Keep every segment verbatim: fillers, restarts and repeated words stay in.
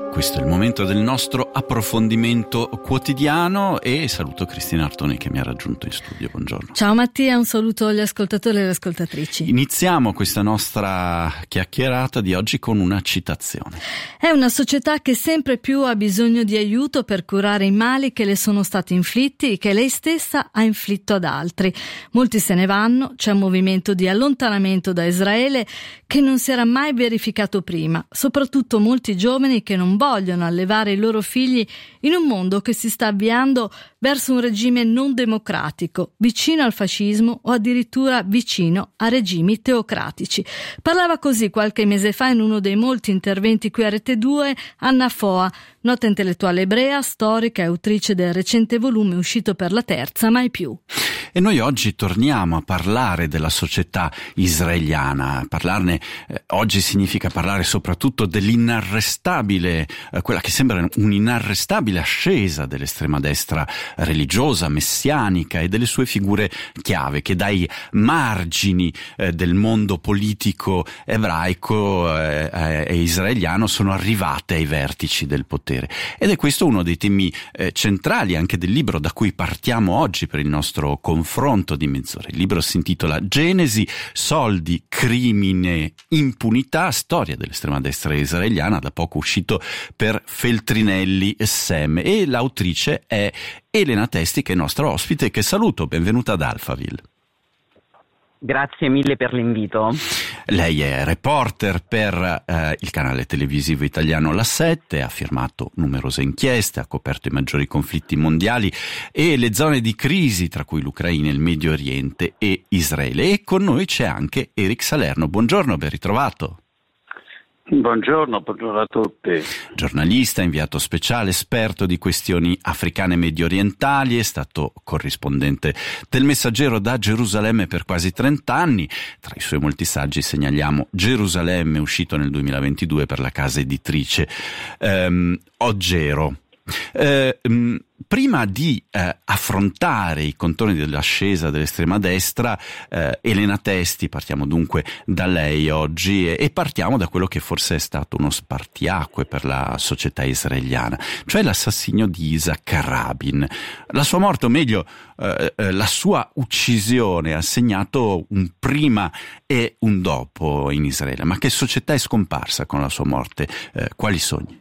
Questo è il momento del nostro approfondimento quotidiano e saluto Cristina Artoni che mi ha raggiunto in studio. Buongiorno. Ciao Mattia, un saluto agli ascoltatori e alle ascoltatrici. Iniziamo questa nostra chiacchierata di oggi con una citazione. È una società che sempre più ha bisogno di aiuto per curare i mali che le sono stati inflitti e che lei stessa ha inflitto ad altri. Molti se ne vanno, c'è un movimento di allontanamento da Israele che non si era mai verificato prima, soprattutto molti giovani che non vogliono allevare i loro figli in un mondo che si sta avviando verso un regime non democratico, vicino al fascismo o addirittura vicino a regimi teocratici. Parlava così qualche mese fa in uno dei molti interventi qui a Rete due Anna Foa, nota intellettuale ebrea, storica e autrice del recente volume uscito per la terza Mai più. E noi oggi torniamo a parlare della società israeliana. Parlarne eh, oggi significa parlare soprattutto dell'inarrestabile, eh, quella che sembra un'inarrestabile ascesa dell'estrema destra religiosa, messianica e delle sue figure chiave che dai margini eh, del mondo politico ebraico eh, eh, e israeliano sono arrivate ai vertici del potere. Ed è questo uno dei temi eh, centrali anche del libro da cui partiamo oggi per il nostro confronto di mezz'ora. Il libro si intitola Genesi, soldi, crimine, impunità, storia dell'estrema destra israeliana, da poco uscito per Feltrinelli e Sem, e l'autrice è Elena Testi, che è nostra ospite, che saluto. Benvenuta ad Alphaville. Grazie mille per l'invito. Lei è reporter per eh, il canale televisivo italiano La sette, ha firmato numerose inchieste, ha coperto i maggiori conflitti mondiali e le zone di crisi, tra cui l'Ucraina, il Medio Oriente e Israele. E con noi c'è anche Eric Salerno. Buongiorno, ben ritrovato. Buongiorno, buongiorno a tutti. Giornalista, inviato speciale, esperto di questioni africane e medio orientali, è stato corrispondente del Messaggero da Gerusalemme per quasi trent'anni. Tra i suoi molti saggi segnaliamo Gerusalemme, uscito nel duemilaventidue per la casa editrice ehm, Oggero. Eh, mh, prima di eh, affrontare i contorni dell'ascesa dell'estrema destra, eh, Elena Testi, partiamo dunque da lei oggi e, e partiamo da quello che forse è stato uno spartiacque per la società israeliana, cioè l'assassinio di Isaac Rabin. La sua morte, o meglio eh, eh, la sua uccisione, ha segnato un prima e un dopo in Israele. Ma che società è scomparsa con la sua morte? Eh, quali sogni?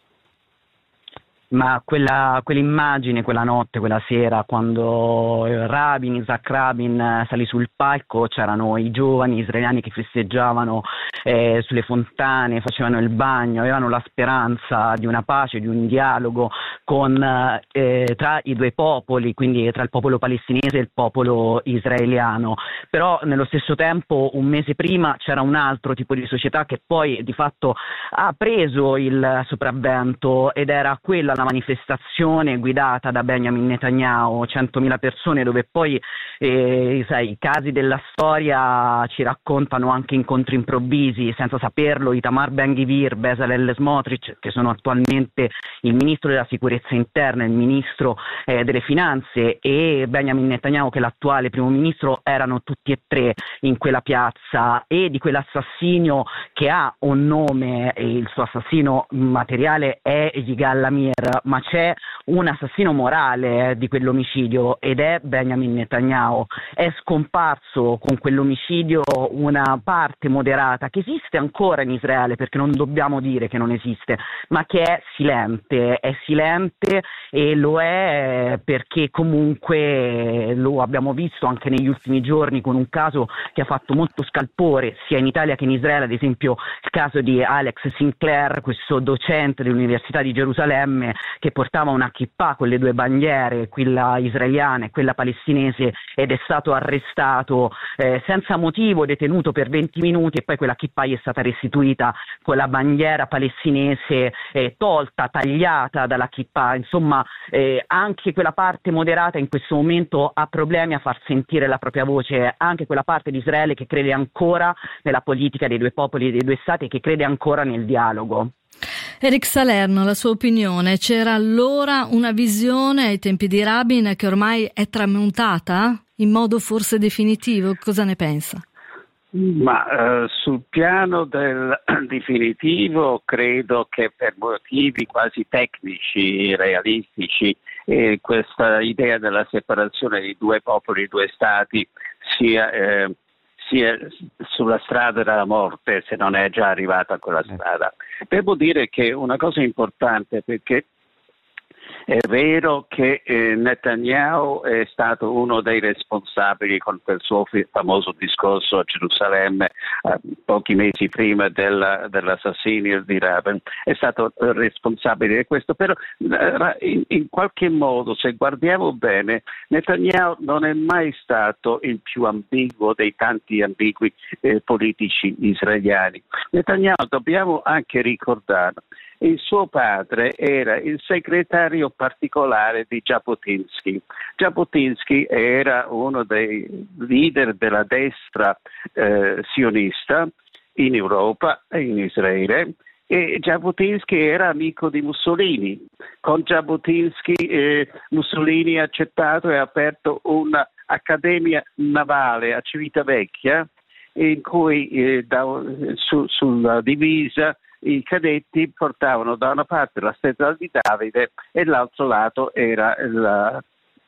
Ma quella, quell'immagine, quella notte, quella sera, quando Rabin, Isaac Rabin salì sul palco, c'erano i giovani israeliani che festeggiavano eh, sulle fontane, facevano il bagno, avevano la speranza di una pace, di un dialogo con, eh, tra i due popoli, quindi tra il popolo palestinese e il popolo israeliano. Però nello stesso tempo, un mese prima, c'era un altro tipo di società che poi di fatto ha preso il sopravvento, ed era quella una manifestazione guidata da Benjamin Netanyahu, centomila persone, dove poi eh, sai, i casi della storia ci raccontano anche incontri improvvisi, senza saperlo. Itamar Ben-Gvir, Bezalel Smotrich, che sono attualmente il ministro della sicurezza interna e il ministro eh, delle finanze, e Benjamin Netanyahu, che è l'attuale primo ministro, erano tutti e tre in quella piazza. E di quell'assassinio, che ha un nome, e il suo assassino materiale è Yigal Amir, ma c'è un assassino morale eh, di quell'omicidio, ed è Benjamin Netanyahu. È scomparso con quell'omicidio una parte moderata che esiste ancora in Israele, perché non dobbiamo dire che non esiste, ma che è silente, è silente e lo è perché comunque lo abbiamo visto anche negli ultimi giorni con un caso che ha fatto molto scalpore sia in Italia che in Israele, ad esempio il caso di Alex Sinclair, questo docente dell'Università di Gerusalemme che portava una kippah con le due bandiere, quella israeliana e quella palestinese, ed è stato arrestato eh, senza motivo, detenuto per venti minuti, e poi quella kippah gli è stata restituita con la bandiera palestinese eh, tolta, tagliata dalla kippah. Insomma, eh, anche quella parte moderata in questo momento ha problemi a far sentire la propria voce, anche quella parte di Israele che crede ancora nella politica dei due popoli e dei due stati e che crede ancora nel dialogo. Eric Salerno, la sua opinione: c'era allora una visione ai tempi di Rabin che ormai è tramontata in modo forse definitivo? Cosa ne pensa? Ma eh, sul piano del definitivo credo che per motivi quasi tecnici, realistici, eh, questa idea della separazione di due popoli, due stati sia, eh, sia sulla strada della morte, se non è già arrivata a quella strada. Devo dire che una cosa importante, perché è vero che eh, Netanyahu è stato uno dei responsabili con quel suo famoso discorso a Gerusalemme eh, pochi mesi prima della, dell'assassinio di Rabin, è stato eh, responsabile di questo, però eh, in, in qualche modo, se guardiamo bene, Netanyahu non è mai stato il più ambiguo dei tanti ambigui eh, politici israeliani. Netanyahu, dobbiamo anche ricordarlo, il suo padre era il segretario particolare di Jabotinsky. Jabotinsky era uno dei leader della destra eh, sionista in Europa e in Israele, e Jabotinsky era amico di Mussolini. Con Jabotinsky eh, Mussolini ha accettato e ha aperto un'accademia navale a Civitavecchia, in cui eh, da, su, sulla divisa i cadetti portavano da una parte la stella di Davide e dall'altro lato era la,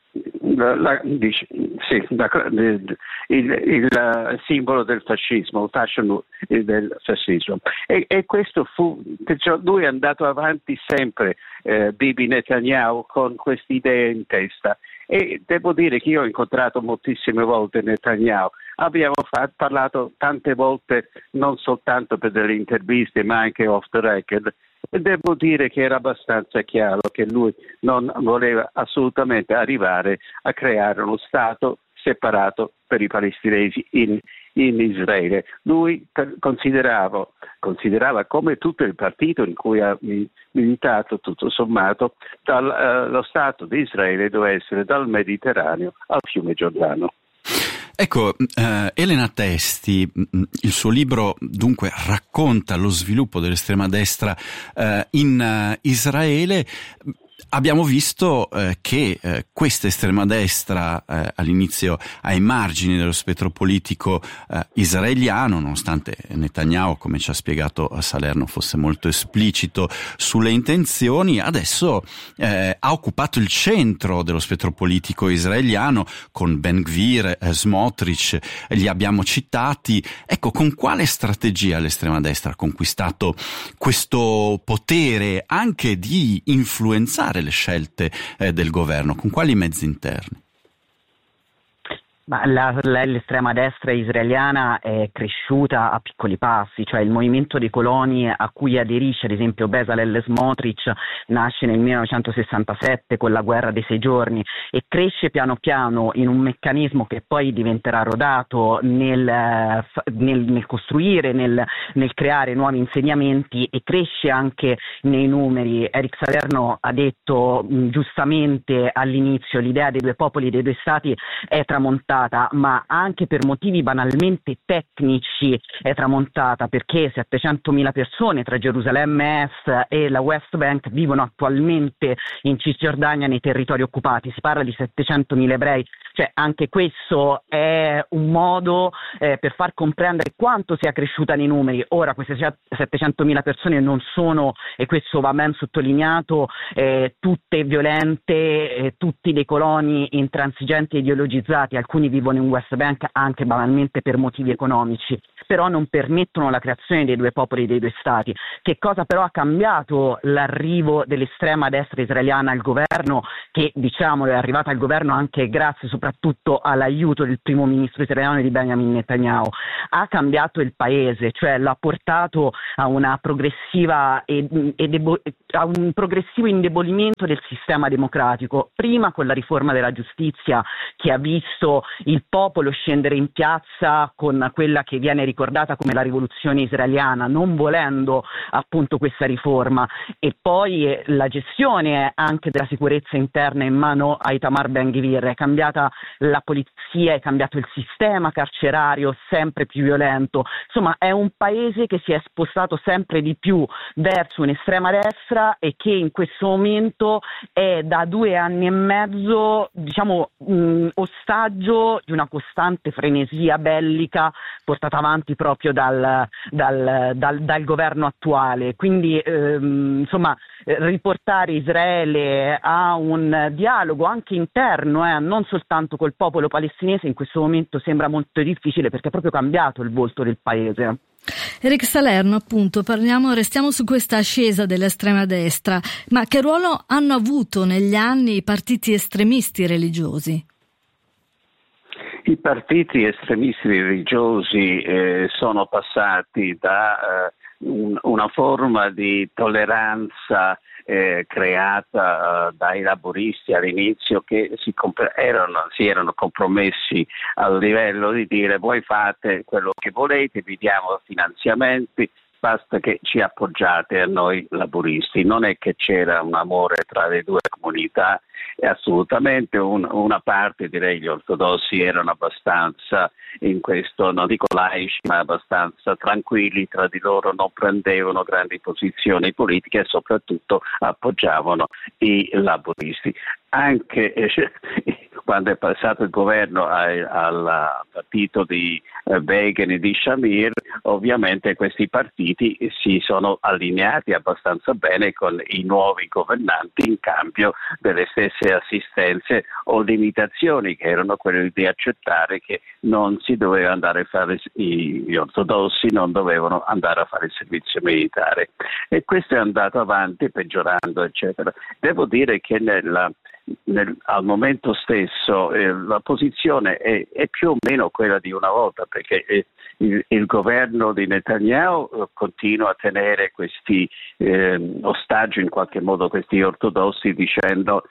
la, la, dice, sì, la, il, il, il simbolo del fascismo, il fashion del fascismo. E, e questo fu, perciò lui è andato avanti sempre, eh, Bibi Netanyahu, con queste idee in testa. E devo dire che io ho incontrato moltissime volte Netanyahu, abbiamo fatto, parlato tante volte non soltanto per delle interviste ma anche off the record, e devo dire che era abbastanza chiaro che lui non voleva assolutamente arrivare a creare uno Stato separato per i palestinesi in, in Israele. Lui considerava, considerava, come tutto il partito in cui ha militato tutto sommato, dal, uh, lo Stato di Israele doveva essere dal Mediterraneo al fiume Giordano. Ecco, eh, Elena Testi, il suo libro dunque racconta lo sviluppo dell'estrema destra eh, in uh, Israele. Abbiamo visto eh, che eh, questa estrema destra eh, all'inizio ai margini dello spettro politico eh, israeliano, nonostante Netanyahu, come ci ha spiegato a Salerno, fosse molto esplicito sulle intenzioni, adesso eh, ha occupato il centro dello spettro politico israeliano con Ben Gvir, eh, Smotrich, li abbiamo citati. Ecco, con quale strategia l'estrema destra ha conquistato questo potere anche di influenzare le scelte eh, del governo? Con quali mezzi interni? Ma la, la, l'estrema destra israeliana è cresciuta a piccoli passi, cioè il movimento dei coloni a cui aderisce ad esempio Bezalel Smotrich nasce nel millenovecentosessantasette con la guerra dei sei giorni e cresce piano piano in un meccanismo che poi diventerà rodato nel, nel, nel costruire, nel, nel creare nuovi insegnamenti, e cresce anche nei numeri. Eric Salerno ha detto mh, giustamente all'inizio, l'idea dei due popoli, dei due stati è tramontata, ma anche per motivi banalmente tecnici è tramontata, perché settecentomila persone tra Gerusalemme Est e la West Bank vivono attualmente in Cisgiordania, nei territori occupati. Si parla di settecentomila ebrei, cioè anche questo è un modo eh, per far comprendere quanto sia cresciuta nei numeri. Ora queste settecentomila persone non sono, e questo va ben sottolineato, eh, tutte violente, eh, tutti dei coloni intransigenti e ideologizzati. Alcuni vivono in West Bank anche banalmente per motivi economici, però non permettono la creazione dei due popoli, dei due stati. Che cosa però ha cambiato l'arrivo dell'estrema destra israeliana al governo, che diciamolo è arrivata al governo anche grazie soprattutto all'aiuto del primo ministro israeliano di Benjamin Netanyahu? Ha cambiato il paese, cioè l'ha portato a una progressiva e, e debo, a un progressivo indebolimento del sistema democratico, prima con la riforma della giustizia che ha visto il popolo scendere in piazza con quella che viene ricordata come la rivoluzione israeliana, non volendo appunto questa riforma, e poi la gestione anche della sicurezza interna in mano a Itamar Ben Gvir. È cambiata la polizia, è cambiato il sistema carcerario, sempre più violento. Insomma, è un paese che si è spostato sempre di più verso un'estrema destra e che in questo momento è da due anni e mezzo, diciamo, mh, ostaggio frutto di una costante frenesia bellica portata avanti proprio dal, dal, dal, dal governo attuale. Quindi ehm, insomma riportare Israele a un dialogo anche interno, eh, non soltanto col popolo palestinese, in questo momento sembra molto difficile perché è proprio cambiato il volto del paese. Eric Salerno, appunto, parliamo, restiamo su questa ascesa dell'estrema destra, ma che ruolo hanno avuto negli anni i partiti estremisti religiosi? I partiti estremisti religiosi eh, sono passati da eh, un, una forma di tolleranza eh, creata eh, dai laburisti all'inizio, che si, comp- erano, si erano compromessi al livello di dire: voi fate quello che volete, vi diamo finanziamenti, basta che ci appoggiate a noi laburisti. Non è che c'era un amore tra le due comunità, è assolutamente un, una parte, direi gli ortodossi erano abbastanza, in questo non dico laici, ma abbastanza tranquilli tra di loro, non prendevano grandi posizioni politiche e soprattutto appoggiavano i laburisti. Anche eh, quando è passato il governo al, al partito di eh, Begin e di Shamir, ovviamente questi partiti si sono allineati abbastanza bene con i nuovi governanti in cambio delle stesse assistenze o limitazioni che erano quelle di accettare che non si doveva andare a fare, gli ortodossi non dovevano andare a fare il servizio militare, e questo è andato avanti peggiorando, eccetera. Devo dire che nella Nel, al momento stesso eh, la posizione è, è più o meno quella di una volta, perché eh, il, il governo di Netanyahu eh, continua a tenere questi eh, ostaggi in qualche modo, questi ortodossi, dicendo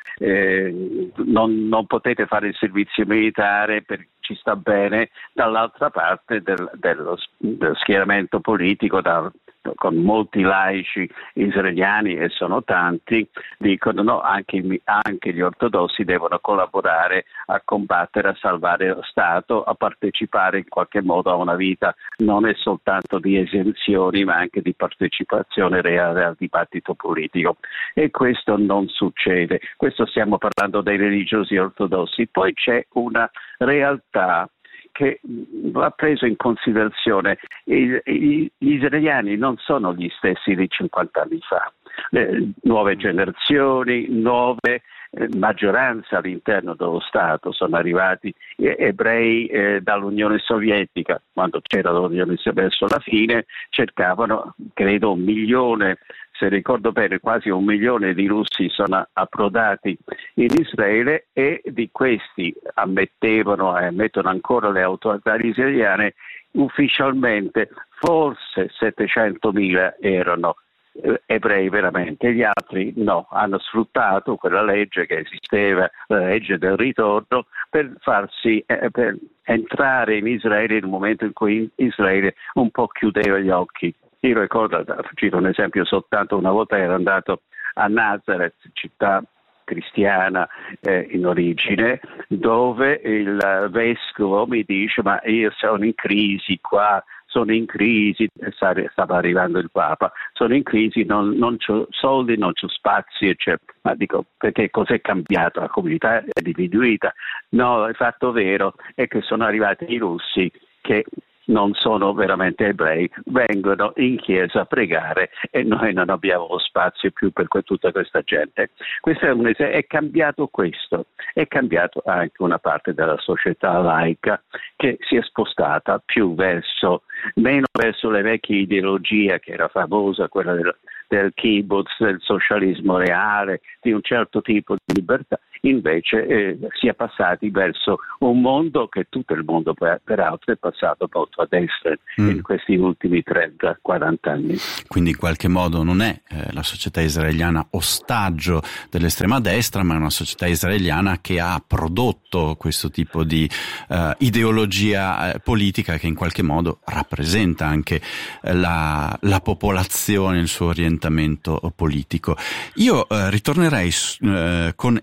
eh, non, non potete fare il servizio militare perché ci sta bene. Dall'altra parte del, dello, dello schieramento politico, da, con molti laici israeliani, e sono tanti, dicono no, anche, anche gli ortodossi devono collaborare a combattere, a salvare lo Stato, a partecipare in qualche modo a una vita non è soltanto di esenzioni ma anche di partecipazione reale al dibattito politico, e questo non succede. Questo stiamo parlando dei religiosi ortodossi. Poi c'è una realtà che va preso in considerazione. I, i, gli israeliani non sono gli stessi di cinquanta anni fa, le nuove generazioni, nuove eh, maggioranze all'interno dello Stato, sono arrivati eh, ebrei eh, dall'Unione Sovietica, quando c'era l'Unione Sovietica verso la fine, cercavano credo un milione, se ricordo bene, quasi un milione di russi sono approdati in Israele, e di questi ammettevano e ammettono ancora le autorità israeliane ufficialmente forse settecentomila erano eh, ebrei veramente, gli altri no, hanno sfruttato quella legge che esisteva, la legge del ritorno, per farsi eh, per entrare in Israele in un momento in cui Israele un po' chiudeva gli occhi. Io ricordo, cito un esempio soltanto, una volta ero andato a Nazareth, città cristiana eh, in origine, dove il vescovo mi dice: ma io sono in crisi qua, sono in crisi, stava arrivando il Papa, sono in crisi, non, non c'ho soldi, non c'ho spazi, eccetera. Ma dico, perché cos'è cambiato? La comunità è diminuita. No, il fatto vero è che sono arrivati i russi che non sono veramente ebrei, vengono in chiesa a pregare e noi non abbiamo lo spazio più per tutta questa gente. Questo è, un es- è cambiato questo, è cambiato anche una parte della società laica che si è spostata più verso, meno verso le vecchie ideologie che era famosa, quella del, del kibbutz, del socialismo reale, di un certo tipo di libertà. Invece eh, si è passati verso un mondo che tutto il mondo per, peraltro è passato molto a destra mm. in questi ultimi trenta quaranta anni. Quindi in qualche modo non è eh, la società israeliana ostaggio dell'estrema destra, ma è una società israeliana che ha prodotto questo tipo di eh, ideologia eh, politica che in qualche modo rappresenta anche eh, la, la popolazione, il suo orientamento politico. Io eh, ritornerei eh, con Elena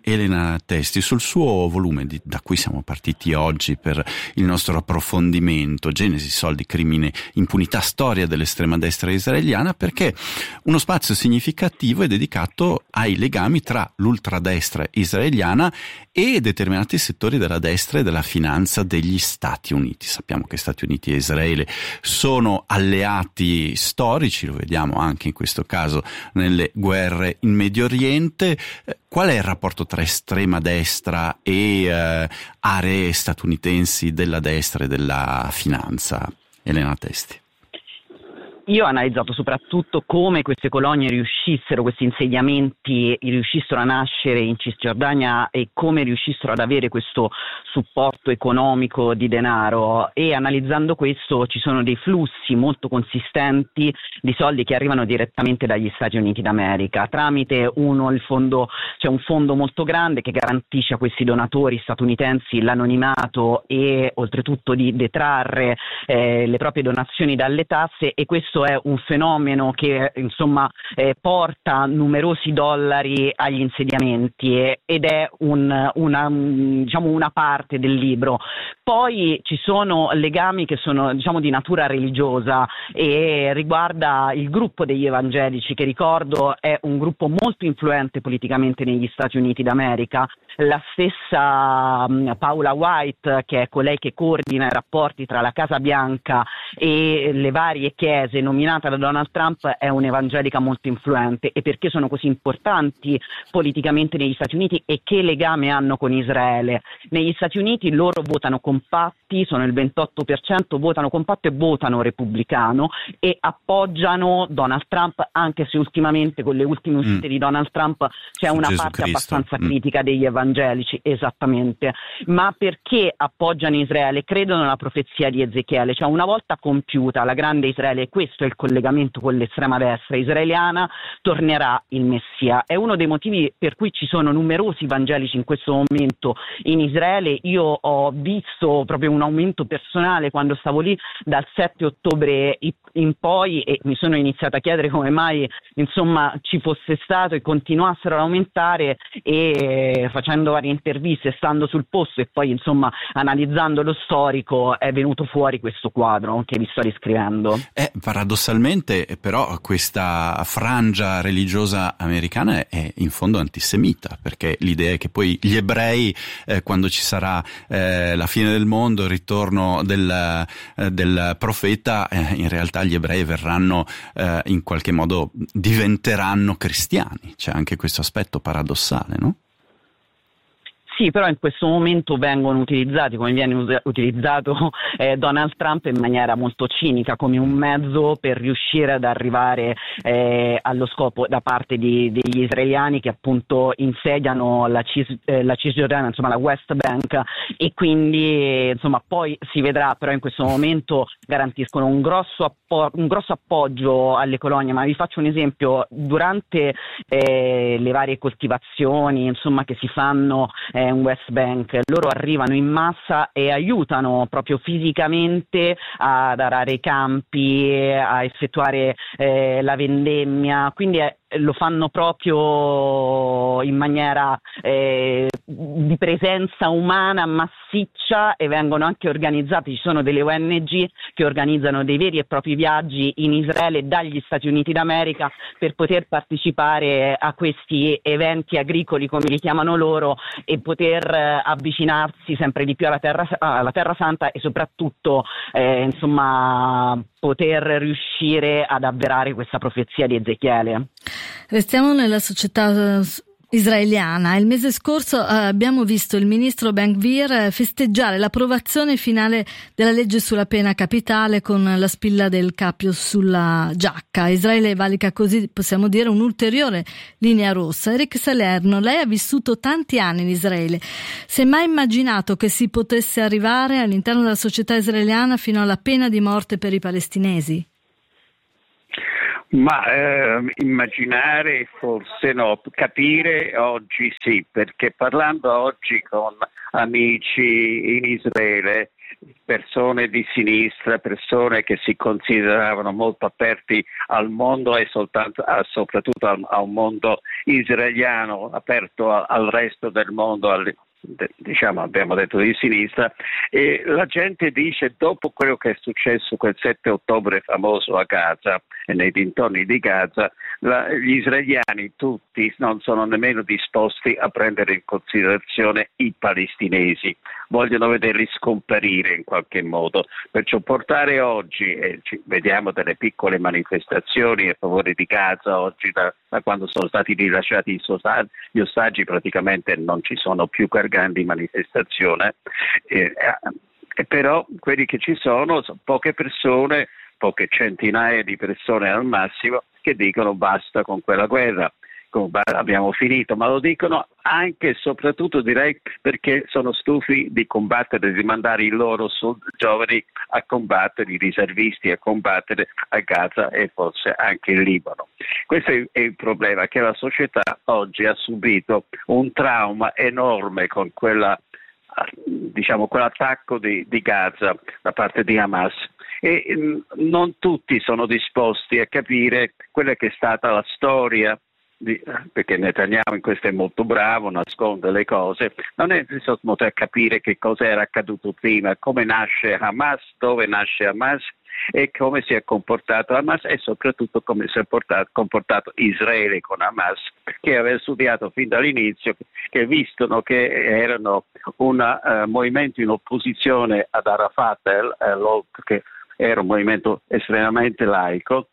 Elena Testi, sul suo volume di, da cui siamo partiti oggi per il nostro approfondimento, Genesi, soldi, crimine, impunità, storia dell'estrema destra israeliana, perché uno spazio significativo è dedicato ai legami tra l'ultradestra israeliana e determinati settori della destra e della finanza degli Stati Uniti. Sappiamo che Stati Uniti e Israele sono alleati storici, lo vediamo anche in questo caso nelle guerre in Medio Oriente. Eh, qual è il rapporto tra estrema destra e eh, aree statunitensi della destra e della finanza? Elena Testi. Io ho analizzato soprattutto come queste colonie riuscissero, questi insediamenti riuscissero a nascere in Cisgiordania e come riuscissero ad avere questo supporto economico di denaro, e analizzando questo ci sono dei flussi molto consistenti di soldi che arrivano direttamente dagli Stati Uniti d'America tramite uno il fondo, c'è un fondo molto grande che garantisce a questi donatori statunitensi l'anonimato e oltretutto di detrarre eh, le proprie donazioni dalle tasse, e questo è un fenomeno che insomma eh, porta numerosi dollari agli insediamenti eh, ed è un, una, diciamo una parte del libro. Poi ci sono legami che sono diciamo di natura religiosa e riguarda il gruppo degli evangelici, che ricordo è un gruppo molto influente politicamente negli Stati Uniti d'America. La stessa um, Paula White, che è colei che coordina i rapporti tra la Casa Bianca e le varie chiese, nominata da Donald Trump, è un'evangelica molto influente. E perché sono così importanti politicamente negli Stati Uniti e che legame hanno con Israele? Negli Stati Uniti loro votano compatti, sono il ventotto per cento, votano compatto e votano repubblicano e appoggiano Donald Trump, anche se ultimamente con le ultime uscite mm. di Donald Trump c'è Su una Gesù parte Cristo. abbastanza mm. critica degli evangelici. Evangelici, esattamente. Ma perché appoggiano Israele? Credono nella profezia di Ezechiele, cioè una volta compiuta la grande Israele, e questo è il collegamento con l'estrema destra israeliana, tornerà il Messia. È uno dei motivi per cui ci sono numerosi evangelici in questo momento in Israele. Io ho visto proprio un aumento personale quando stavo lì dal sette ottobre in poi, e mi sono iniziata a chiedere come mai insomma ci fosse stato e continuassero ad aumentare, e facendo varie interviste, stando sul posto e poi insomma analizzando lo storico è venuto fuori questo quadro che vi sto riscrivendo. Eh, paradossalmente però questa frangia religiosa americana è in fondo antisemita, perché l'idea è che poi gli ebrei eh, quando ci sarà eh, la fine del mondo, il ritorno del, eh, del profeta, eh, in realtà gli ebrei verranno eh, in qualche modo diventeranno cristiani. C'è anche questo aspetto paradossale, no? Sì, però in questo momento vengono utilizzati, come viene us- utilizzato eh, Donald Trump, in maniera molto cinica, come un mezzo per riuscire ad arrivare eh, allo scopo da parte di, degli israeliani che appunto insediano la, Cis- eh, la Cisgiordania, insomma la West Bank, e quindi insomma poi si vedrà, però in questo momento garantiscono un grosso, appo- un grosso appoggio alle colonie. Ma vi faccio un esempio: durante eh, le varie coltivazioni insomma che si fanno eh, in West Bank, loro arrivano in massa e aiutano proprio fisicamente ad arare i campi, a effettuare eh, la vendemmia, quindi è, lo fanno proprio in maniera eh, di presenza umana massiccia, e vengono anche organizzati, ci sono delle O N G che organizzano dei veri e propri viaggi in Israele dagli Stati Uniti d'America per poter partecipare a questi eventi agricoli, come li chiamano loro, e poter eh, avvicinarsi sempre di più alla terra, alla terra santa, e soprattutto eh, insomma poter riuscire ad avverare questa profezia di Ezechiele. Restiamo nella società israeliana. Il mese scorso eh, abbiamo visto il ministro Ben-Gvir festeggiare l'approvazione finale della legge sulla pena capitale con la spilla del cappio sulla giacca. Israele valica così, possiamo dire, un'ulteriore linea rossa. Eric Salerno, lei ha vissuto tanti anni in Israele. Si è mai immaginato che si potesse arrivare all'interno della società israeliana fino alla pena di morte per i palestinesi? Ma eh, immaginare forse no, capire oggi sì, perché parlando oggi con amici in Israele persone di sinistra, persone che si consideravano molto aperti al mondo e soltanto, soprattutto a, a un mondo israeliano aperto a, al resto del mondo, al, diciamo abbiamo detto di sinistra, e la gente dice dopo quello che è successo quel sette ottobre famoso a Gaza e nei dintorni di Gaza, la, gli israeliani tutti non sono nemmeno disposti a prendere in considerazione i palestinesi, vogliono vederli scomparire in qualche modo, perciò portare oggi, e ci, vediamo delle piccole manifestazioni a favore di Gaza oggi da, da quando sono stati rilasciati gli ostaggi, praticamente non ci sono più grandi manifestazioni, eh, eh, però quelli che ci sono sono poche persone, poche centinaia di persone al massimo, che dicono basta con quella guerra, abbiamo finito, ma lo dicono anche e soprattutto direi perché sono stufi di combattere, di mandare i loro giovani a combattere, i riservisti a combattere a Gaza e forse anche in Libano. Questo è il problema, che la società oggi ha subito un trauma enorme con quella, diciamo, quell'attacco di, di Gaza da parte di Hamas, e mh, non tutti sono disposti a capire quella che è stata la storia, di, perché Netanyahu in questo è molto bravo, nasconde le cose, non è disposto a capire che cosa era accaduto prima, come nasce Hamas, dove nasce Hamas e come si è comportato Hamas e soprattutto come si è portato, comportato Israele con Hamas, che aveva studiato fin dall'inizio, che vistono che erano un uh, movimento in opposizione ad Arafat, eh, che era un movimento estremamente laico,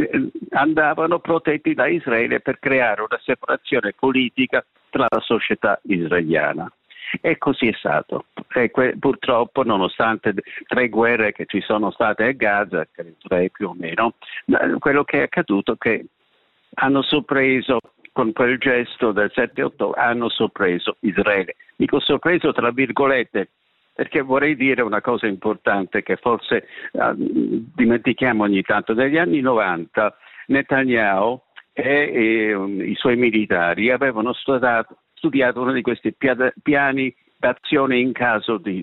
andavano protetti da Israele per creare una separazione politica tra la società israeliana. E così è stato. E que- purtroppo, nonostante tre guerre che ci sono state a Gaza, tre più o meno, quello che è accaduto è che hanno sorpreso, con quel gesto del sette ottobre, hanno sorpreso Israele. Dico sorpreso tra virgolette, perché vorrei dire una cosa importante che forse uh, dimentichiamo ogni tanto. Negli anni novanta Netanyahu e, e um, i suoi militari avevano studiato, studiato uno di questi pia- piani d'azione in caso di,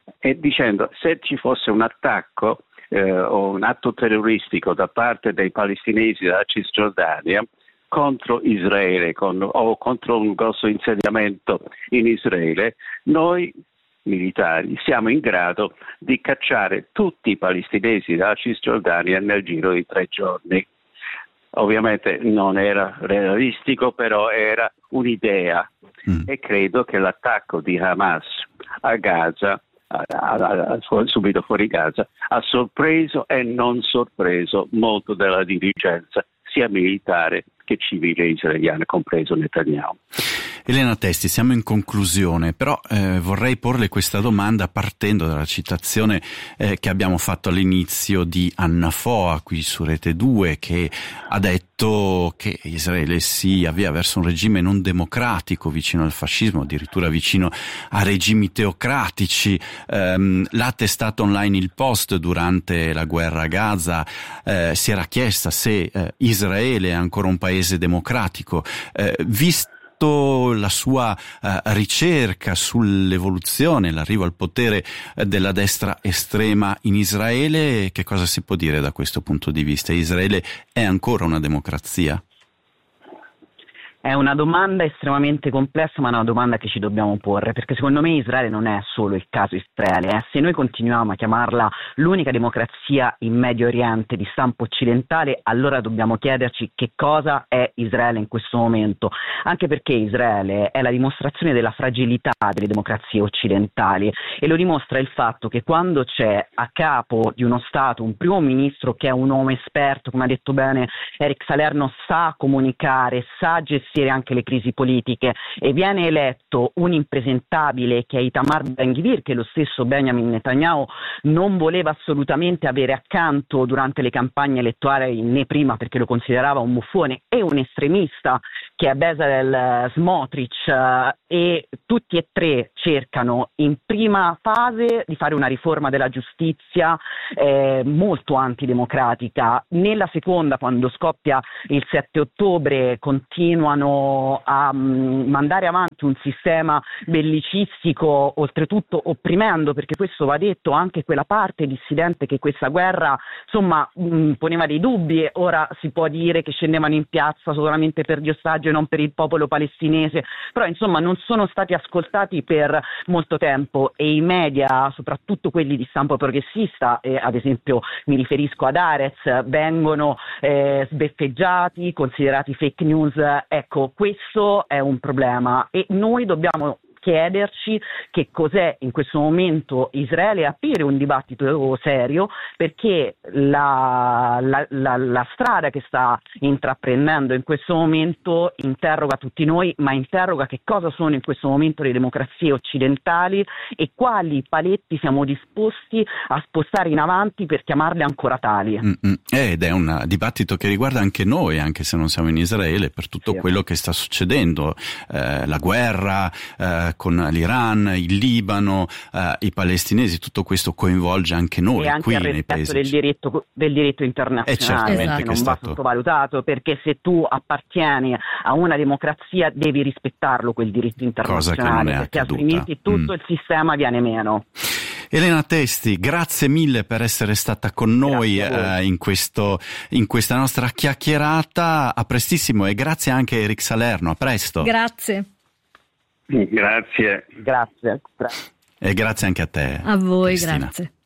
e dicendo se ci fosse un attacco eh, o un atto terroristico da parte dei palestinesi della Cisgiordania contro Israele con, o contro un grosso insediamento in Israele, noi militari siamo in grado di cacciare tutti i palestinesi dalla Cisgiordania nel giro di tre giorni. Ovviamente non era realistico, però era un'idea mm. e credo che l'attacco di Hamas a Gaza, a, a, a, subito fuori Gaza, ha sorpreso e non sorpreso molto della dirigenza, sia militare che civile israeliana, compreso Netanyahu. Elena Testi, siamo in conclusione, però eh, vorrei porle questa domanda partendo dalla citazione eh, che abbiamo fatto all'inizio di Anna Foa qui su Rete due, che ha detto che Israele si avvia verso un regime non democratico, vicino al fascismo, addirittura vicino a regimi teocratici. Um, l'ha testato online Il Post durante la guerra a Gaza, eh, si era chiesta se eh, Israele è ancora un paese democratico. Eh, visto la sua uh, ricerca sull'evoluzione, l'arrivo al potere uh, della destra estrema in Israele, che cosa si può dire da questo punto di vista? Israele è ancora una democrazia? È una domanda estremamente complessa, ma è una domanda che ci dobbiamo porre, perché secondo me Israele non è solo il caso Israele. Eh. Se noi continuiamo a chiamarla l'unica democrazia in Medio Oriente di stampo occidentale, allora dobbiamo chiederci che cosa è Israele in questo momento, anche perché Israele è la dimostrazione della fragilità delle democrazie occidentali, e lo dimostra il fatto che quando c'è a capo di uno Stato un primo ministro che è un uomo esperto, come ha detto bene Eric Salerno, sa comunicare, sa gestire anche le crisi politiche, e viene eletto un impresentabile che è Itamar Ben-Gvir, che lo stesso Benjamin Netanyahu non voleva assolutamente avere accanto durante le campagne elettorali, né prima, perché lo considerava un buffone, e un estremista che è Bezalel Smotrich, e tutti e tre cercano in prima fase di fare una riforma della giustizia eh, molto antidemocratica. Nella seconda, quando scoppia il sette ottobre, continuano provano a mh, mandare avanti un sistema bellicistico, oltretutto opprimendo, perché questo va detto, anche quella parte dissidente che questa guerra insomma mh, poneva dei dubbi. Ora si può dire che scendevano in piazza solamente per gli ostaggi e non per il popolo palestinese, però insomma non sono stati ascoltati per molto tempo, e i media, soprattutto quelli di stampo progressista, e ad esempio mi riferisco ad Haaretz, vengono eh, sbeffeggiati, considerati fake news. Ecco, questo è un problema e noi dobbiamo chiederci che cos'è in questo momento Israele e aprire un dibattito serio, perché la, la, la, la strada che sta intraprendendo in questo momento interroga tutti noi, ma interroga che cosa sono in questo momento le democrazie occidentali e quali paletti siamo disposti a spostare in avanti per chiamarle ancora tali. Mm-mm. Ed è un dibattito che riguarda anche noi, anche se non siamo in Israele, per tutto sì. quello che sta succedendo, eh, la guerra eh, con l'Iran, il Libano, eh, i palestinesi, tutto questo coinvolge anche noi e anche qui il nei rispetto paesi del diritto, del diritto internazionale, esatto. che non è va stato... sottovalutato, perché se tu appartieni a una democrazia devi rispettarlo quel diritto internazionale, perché accaduta. altrimenti tutto mm. il sistema viene meno. Elena Testi, grazie mille per essere stata con noi eh, in, questo, in questa nostra chiacchierata. A prestissimo, e grazie anche a Eric Salerno. A presto. Grazie. Grazie. Grazie. E grazie anche a te. A voi, Cristina. grazie.